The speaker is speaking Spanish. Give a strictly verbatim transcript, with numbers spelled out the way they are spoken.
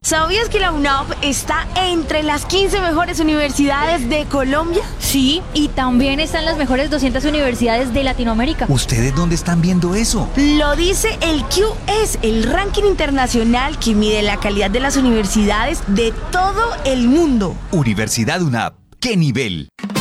¿Sabías que la UNAV está entre las quince mejores universidades de Colombia? Sí, y también están las mejores doscientas universidades de Latinoamérica. ¿Ustedes dónde están viendo eso? Lo dice el Q S, el ranking internacional que mide la calidad de las universidades de todo el mundo. Universidad UNAV, ¿qué nivel?